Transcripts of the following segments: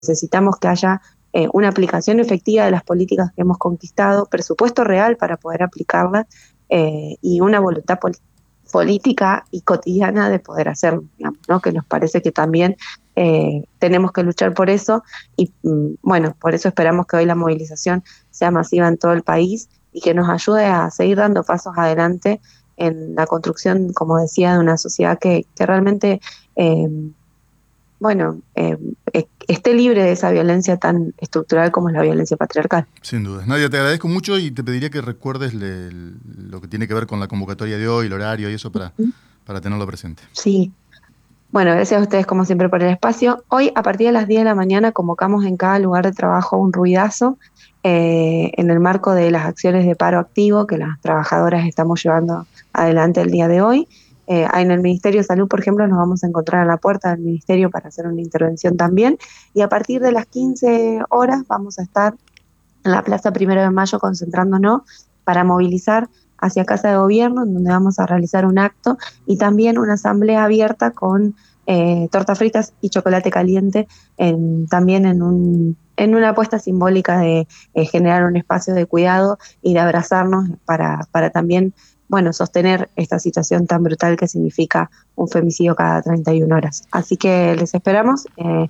necesitamos que haya una aplicación efectiva de las políticas que hemos conquistado, presupuesto real para poder aplicarlas y una voluntad política y cotidiana de poder hacerlo, digamos, ¿no? Que nos parece que también tenemos que luchar por eso y bueno, por eso esperamos que hoy la movilización sea masiva en todo el país y que nos ayude a seguir dando pasos adelante en la construcción, como decía, de una sociedad que realmente eh, esté libre de esa violencia tan estructural como es la violencia patriarcal. Sin duda. Nadia, te agradezco mucho y te pediría que recuerdes lo que tiene que ver con la convocatoria de hoy, el horario y eso para tenerlo presente. Sí. Bueno, gracias a ustedes como siempre por el espacio. Hoy a partir de las 10 de la mañana convocamos en cada lugar de trabajo un ruidazo en el marco de las acciones de paro activo que las trabajadoras estamos llevando adelante el día de hoy. En el Ministerio de Salud, por ejemplo, nos vamos a encontrar a la puerta del Ministerio para hacer una intervención también. Y a partir de las 15 horas vamos a estar en la Plaza Primero de Mayo concentrándonos para movilizar hacia Casa de Gobierno, en donde vamos a realizar un acto y también una asamblea abierta con tortas fritas y chocolate caliente, también en una apuesta simbólica de generar un espacio de cuidado y de abrazarnos para también, bueno, sostener esta situación tan brutal que significa un femicidio cada 31 horas. Así que les esperamos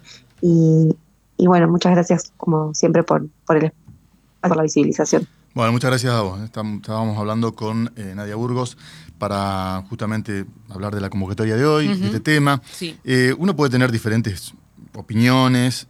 y bueno, muchas gracias como siempre por la visibilización. Bueno, muchas gracias a vos. Estábamos hablando con Nadia Burgos para justamente hablar de la convocatoria de hoy, de este tema. Sí. Uno puede tener diferentes opiniones.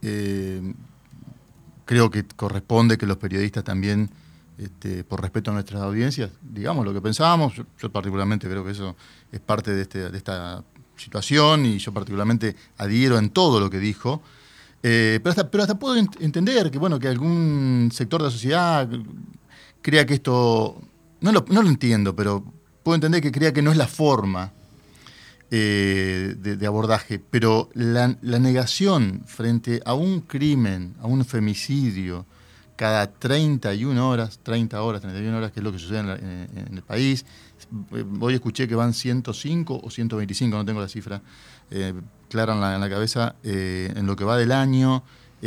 Creo que corresponde que los periodistas también, por respeto a nuestras audiencias, digamos lo que pensábamos. Yo particularmente creo que eso es parte de esta situación y yo particularmente adhiero en todo lo que dijo. Pero hasta puedo entender que, bueno, que algún sector de la sociedad crea que esto... No lo entiendo, pero puedo entender que crea que no es la forma de abordaje. Pero la negación frente a un crimen, a un femicidio, cada 31 horas, que es lo que sucede en el país. Hoy escuché que van 105 o 125, no tengo la cifra clara en la cabeza, en lo que va del año.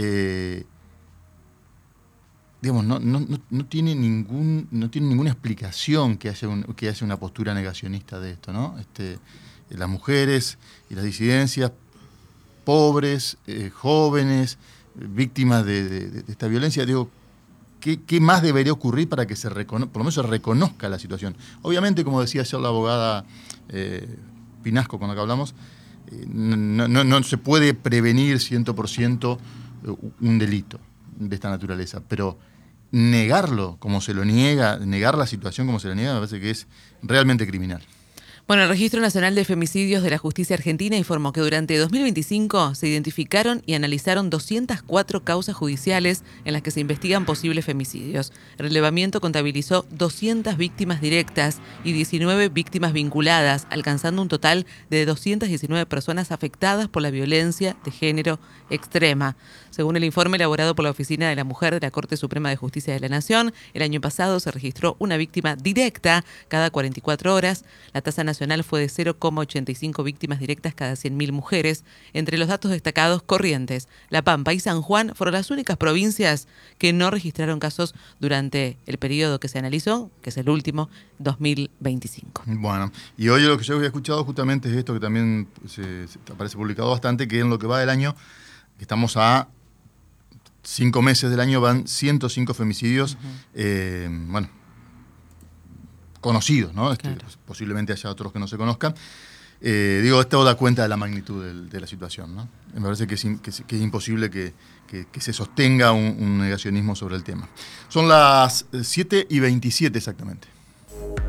Digamos, no tiene ninguna explicación que haya una postura negacionista de esto, ¿no? Las mujeres y las disidencias, pobres, jóvenes, víctimas de esta violencia, digo, ¿qué más debería ocurrir para que por lo menos se reconozca la situación? Obviamente, como decía ayer la abogada Pinasco con la que hablamos, no se puede prevenir 100% un delito de esta naturaleza, pero negarlo como se lo niega, negar la situación como se la niega, me parece que es realmente criminal. Bueno, el Registro Nacional de Femicidios de la Justicia Argentina informó que durante 2025 se identificaron y analizaron 204 causas judiciales en las que se investigan posibles femicidios. El relevamiento contabilizó 200 víctimas directas y 19 víctimas vinculadas, alcanzando un total de 219 personas afectadas por la violencia de género extrema. Según el informe elaborado por la Oficina de la Mujer de la Corte Suprema de Justicia de la Nación, el año pasado se registró una víctima directa cada 44 horas. La tasa nacional fue de 0,85 víctimas directas cada 100.000 mujeres. Entre los datos destacados, Corrientes, La Pampa y San Juan fueron las únicas provincias que no registraron casos durante el periodo que se analizó, que es el último, 2025. Bueno, y hoy lo que yo había escuchado justamente es esto que también se aparece publicado bastante, que en lo que va del año, estamos a 5 meses del año, van 105 femicidios, bueno, conocidos, ¿no? Claro. Posiblemente haya otros que no se conozcan. Esto da cuenta de la magnitud de la situación, ¿no? Me parece que es imposible que se sostenga un negacionismo sobre el tema. Son las 7:27 exactamente.